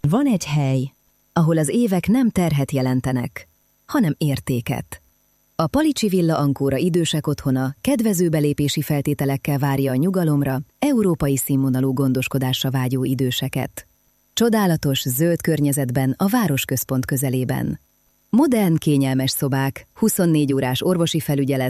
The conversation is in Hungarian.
Van egy hely, ahol az évek nem terhet jelentenek, hanem értéket. A Palicsi Villa Ancora idősek otthona kedvező belépési feltételekkel várja a nyugalomra, európai színvonalú gondoskodásra vágyó időseket. Csodálatos, zöld környezetben a városközpont közelében. Modern, kényelmes szobák, 24 órás orvosi felügyelet,